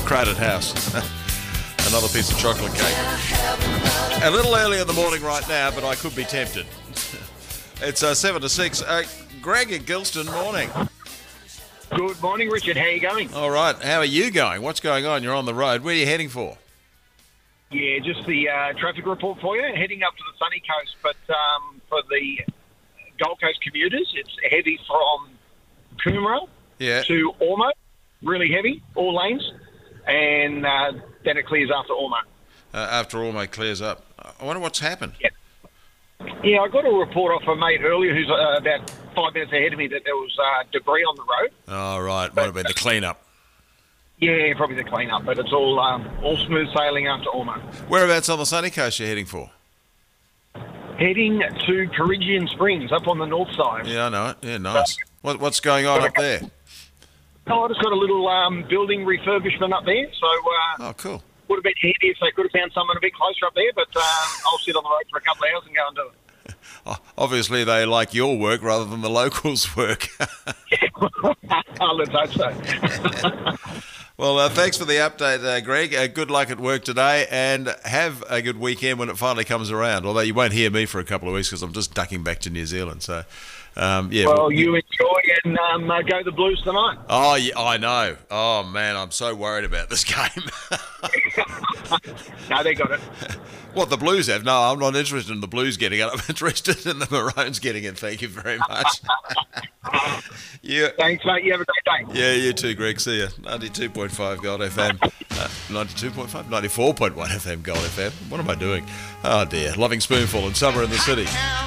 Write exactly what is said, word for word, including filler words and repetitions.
crowded house. Another piece of chocolate cake. A little early in the morning right now, but I could be tempted. It's uh, seven to six. Uh, Greg at Gilston, morning. Good morning, Richard. How are you going? All right. How are you going? What's going on? You're on the road. Where are you heading for? Yeah, just the uh, traffic report for you. Heading up to the sunny coast, but um, for the Gold Coast commuters, it's heavy from Coomera Yeah. to Ormo. Really heavy, all lanes. And uh, then it clears after Ormo. Uh, after all, mate, clears up. I wonder what's happened. Yeah. Yeah, I got a report off a mate earlier who's uh, about five minutes ahead of me that there was uh, debris on the road. Oh, right. Might have been the clean-up. Yeah, probably the clean-up, but it's all um, all smooth sailing after Ormo. Whereabouts on the sunny coast are you heading for? Heading to Peregian Springs, up on the north side. Yeah, I know it. Yeah, nice. What, what's going on up there? Oh, I just got a little um, building refurbishment up there, so uh, Oh, cool. would have been handy if they could have found someone a bit closer up there, but uh, I'll sit on the road for a couple of hours and go and do it. Oh, obviously, they like your work rather than the locals' work. Oh, let's hope so. Well, uh, thanks for the update, uh, Greg. Uh, good luck at work today, and have a good weekend when it finally comes around. Although you won't hear me for a couple of weeks because I'm just ducking back to New Zealand. So, um, yeah. Well, you enjoy and um, uh, go the Blues tonight. Oh, yeah, I know. Oh, man, I'm so worried about this game. No, they got it. What, the Blues have? No, I'm not interested in the Blues getting it. I'm interested in the Maroons getting it. Thank you very much. Yeah. Thanks, mate. You have a great day. Yeah, you too, Greg. See ya. ninety-two point five Gold F M. Uh, ninety-two point five? ninety-four point one F M Gold F M. What am I doing? Oh, dear. Loving Spoonful and Summer in the City.